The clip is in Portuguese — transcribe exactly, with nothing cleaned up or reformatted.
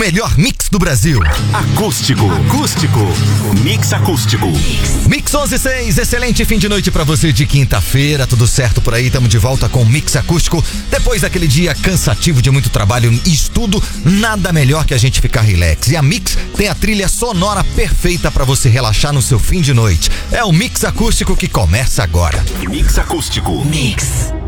melhor mix do Brasil. Acústico. Acústico. Mix acústico. Mix onze e seis, excelente fim de noite pra você de quinta-feira, tudo certo por aí, tamo de volta com o Mix acústico. Depois daquele dia cansativo de muito trabalho e estudo, nada melhor que a gente ficar relax. E a Mix tem a trilha sonora perfeita pra você relaxar no seu fim de noite. É o Mix acústico que começa agora. Mix acústico. Mix.